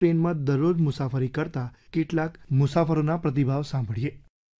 ટ્રેનમાં દરરોજ મુસાફરી કરતા કેટલાક મુસાફરોના પ્રતિભાવ સાંભળીએ.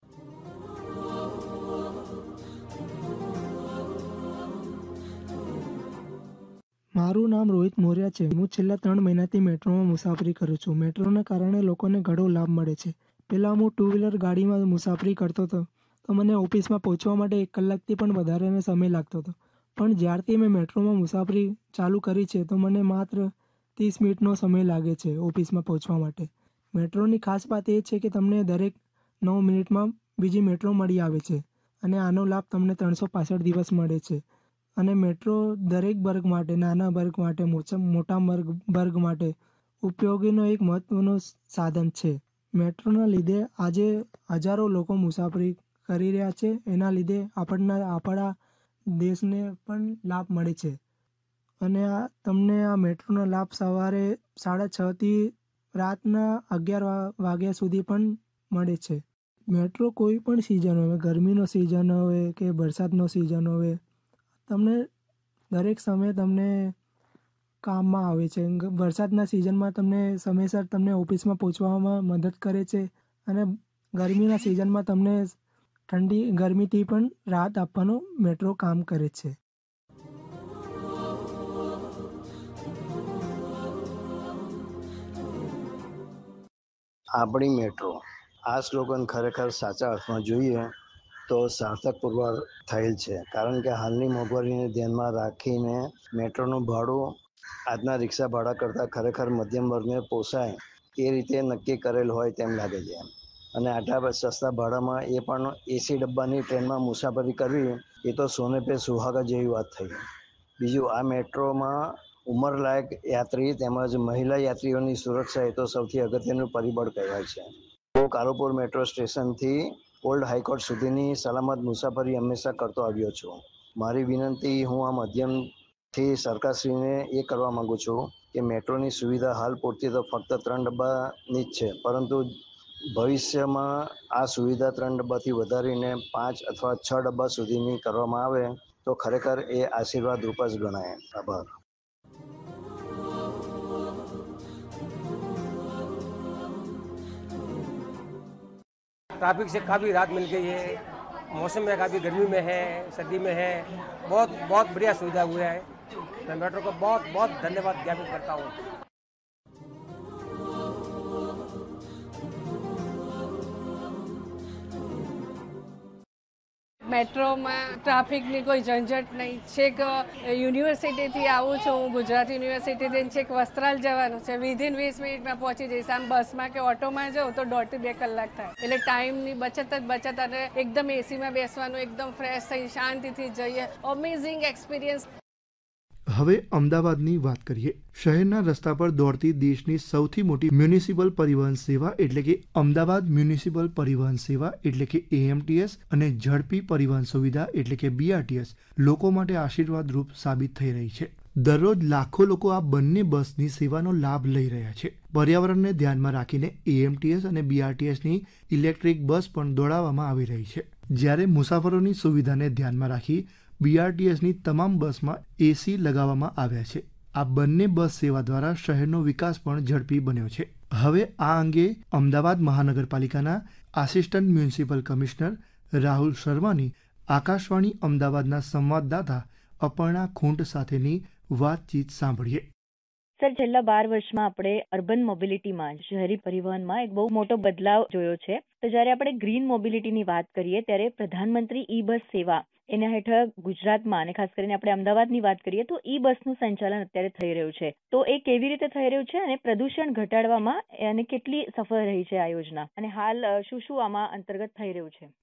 મારું નામ રોહિત મોર્યા છે. હું છેલ્લા 3 મહિનાથી મેટ્રોમાં મુસાફરી કરું છું. મેટ્રોના કારણે લોકોને ઘણો લાભ મળે છે. પહેલાં હું 2 વ્હીલર ગાડીમાં મુસાફરી કરતો હતો તો મને ઓફિસમાં પહોંચવા માટે 1 કલાકથી પણ વધારેનો સમય લાગતો હતો. પણ જ્યારથી મેં મેટ્રોમાં મુસાફરી ચાલુ કરી છે તો મને માત્ર 30 મિનિટનો સમય લાગે છે ઓફિસમાં પહોંચવા માટે. મેટ્રોની ખાસ વાત એ છે કે તમને દરેક 9 મિનિટમાં બીજી મેટ્રો મળી આવે છે અને આનો લાભ તમને 365 દિવસ મળે છે. અને મેટ્રો દરેક વર્ગ માટે, નાના વર્ગ માટે, મોટા વર્ગ માટે ઉપયોગીનો એક મહત્ત્વનો સાધન છે. મેટ્રોના લીધે આજે હજારો લોકો મુસાફરી કરી રહ્યા છે. એના લીધે આપણા દેશને પણ લાભ મળે છે. અને તમને આ મેટ્રોનો લાભ સવારે 6:30 થી રાતના 11 વાગ્યા સુધી પણ મળે છે. મેટ્રો કોઈ પણ સિઝન હોય, ગરમીનો સિઝન હોય કે વરસાદનો સિઝન હોય, તમને દરેક સમયે તમને કામમાં આવે છે. વરસાદના સિઝનમાં તમને સમયસર તમને ઓફિસમાં પહોંચવામાં મદદ કરે છે અને ગરમીના સિઝનમાં તમને ગરમીથી પણ રાહત આપવાનું મેટ્રો કામ કરે છે. આપણી મેટ્રો, આ સ્લોગન ખરેખર સાચા અર્થમાં જોઈએ તો સાર્થકપૂર્વક થયેલ છે, કારણ કે હાલની મોંઘવારીને ધ્યાનમાં રાખીને મેટ્રોનું ભાડું આજના રિક્ષા ભાડા કરતાં ખરેખર મધ્યમ વર્ગને પોસાય એ રીતે નક્કી કરેલ હોય તેમ લાગે છે. અને આટલા સસ્તા ભાડામાં એ પણ એસી ડબ્બાની ટ્રેનમાં મુસાફરી કરવી એ તો સોને પે સુહાગા જેવી વાત થઈ. બીજું, આ મેટ્રોમાં ઉંમરલાયક યાત્રી તેમજ મહિલા યાત્રીઓની સુરક્ષા એ તો સૌથી અગત્યનું પરિબળ કહેવાય છે. હું કાલુપુર મેટ્રો સ્ટેશનથી ઓલ્ડ હાઈકોર્ટ સુધીની સલામત મુસાફરી હંમેશા કરતો આવ્યો છું. મારી વિનંતી હું આ માધ્યમથી સરકારશ્રીને એ કરવા માંગુ છું કે મેટ્રોની સુવિધા હાલ પૂરતી તો ફક્ત 3 ડબ્બાની જ છે, પરંતુ ભવિષ્યમાં આ સુવિધા 3 ડબ્બાથી વધારીને 5 અથવા 6 ડબ્બા સુધીની કરવામાં આવે તો ખરેખર એ આશીર્વાદ રૂપ જ ગણાય. આભાર. ट्रैफिक से काफ़ी राहत मिल गई है. मौसम में काफ़ी गर्मी में है, सर्दी में है, बहुत बहुत बढ़िया सुविधा हुआ है. मैं मेट्रो को बहुत बहुत धन्यवाद ज्ञापित करता हूँ. મેટ્રોમાં ટ્રાફિકની કોઈ ઝંઝટ નહીં. છેક યુનિવર્સિટીથી આવું છું હું, ગુજરાત યુનિવર્સિટીથી છેક વસ્ત્રાલ જવાનું છે. વિધિન 20 મિનિટમાં પહોંચી જઈશ. આમ બસમાં કે ઓટોમાં જાઉં તો 1.5 થી 2 કલાક થાય. એટલે ટાઈમની બચત જ બચત. અને એકદમ એસીમાં બેસવાનું, એકદમ ફ્રેશ થઈ શાંતિથી જઈએ. Amazing experience. હવે અમદાવાદની વાત કરીએ. શહેરના રસ્તા પર દોડતી દેશની સૌથી મોટી મ્યુનિસિપલ પરિવહન સેવા એટલે કે અમદાવાદ મ્યુનિસિપલ પરિવહન સેવા એટલે કે AMTS અને ઝડપી પરિવહન સુવિધા એટલે કે BRTS લોકો માટે આશીર્વાદરૂપ સાબિત થઈ રહી છે. દરરોજ લાખો લોકો આ બંને બસની સેવાનો લાભ લઈ રહ્યા છે. પર્યાવરણને ધ્યાનમાં રાખીને AMTS અને BRTSની ઇલેક્ટ્રિક બસ પણ દોડાવવામાં આવી રહી છે. જ્યારે મુસાફરોની સુવિધાને ધ્યાનમાં રાખી BRTSની તમામ બસમાં AC લગાવવામાં આવ્યા છે. આ બંને બસ સેવા દ્વારા શહેરનો વિકાસ પણ ઝડપી બન્યો છે. હવે આ અંગે અમદાવાદ મહાનગરપાલિકાના આસિસ્ટન્ટ મ્યુનિસિપલ કમિશનર રાહુલ શર્માની આકાશવાણી અમદાવાદના સંવાદદાતા અપર્ણા ખૂંટ સાથેની વાતચીત સાંભળીએ. સર, છેલ્લા 12 વર્ષમાં આપણે અર્બન મોબિલિટીમાં, શહેરી પરિવહનમાં એક બહુ મોટો બદલાવ જોયો છે. તો જ્યારે આપણે ગ્રીન મોબિલિટીની વાત કરીએ ત્યારે પ્રધાનમંત્રી ઈ-બસ સેવા એના હેઠળ ગુજરાતમાં અને ખાસ કરીને આપણે અમદાવાદની વાત કરીએ તો ઈ-બસનું સંચાલન અત્યારે થઈ રહ્યું છે. તો એ કેવી રીતે થઈ રહ્યું છે અને પ્રદૂષણ ઘટાડવામાં અને કેટલી સફળ રહી છે આ યોજના, અને હાલ શું શું આમાં અંતર્ગત થઈ રહ્યું છે?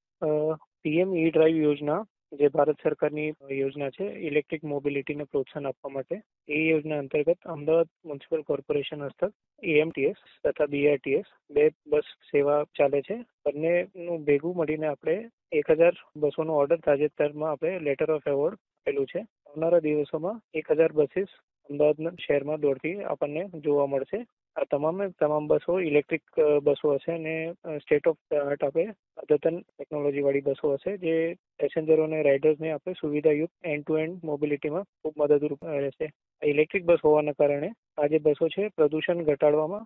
PM ઈ-ડ્રાઈવ યોજના જે ભારત સરકારની યોજના છે ઇલેક્ટ્રિક મોબિલિટીને પ્રોત્સાહન આપવા માટે, એ યોજના અંતર્ગત અમદાવાદ મ્યુનિસિપલ કોર્પોરેશન હસ્તક AMTS તથા BRTS 2 બસ સેવા ચાલે છે. બંનેનું ભેગું મળીને આપણે 1000 બસોનો ઓર્ડર તાજેતરમાં આપણે લેટર ઓફ એવોર્ડ આપેલું છે. આવનારા દિવસોમાં 1000 બસીસ અમદાવાદ શહેરમાં દોડતી આપણને જોવા મળશે. આ તમામ બસો ઇલેક્ટ્રિક બસો હશે અને સ્ટેટ ઓફ ધ આર્ટ આપણે અદ્યતન ટેકનોલોજીવાળી બસો હશે જે પેસેન્જરો અને રાઇડર્સને આપણે સુવિધાયુક્ત એન્ડ ટુ એન્ડ મોબિલિટીમાં ખૂબ મદદરૂપ રહેશે. ઇલેક્ટ્રિક બસ હોવાના કારણે આ જે બસો છે પ્રદૂષણ ઘટાડવામાં